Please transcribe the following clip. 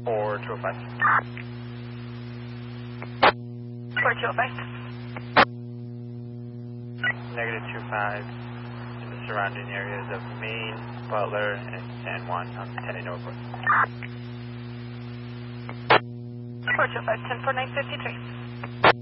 Or 205. 4205. Negative 25 in the surrounding areas of Maine, Butler, and San Juan on 10 Norfolk. 4205, 104953.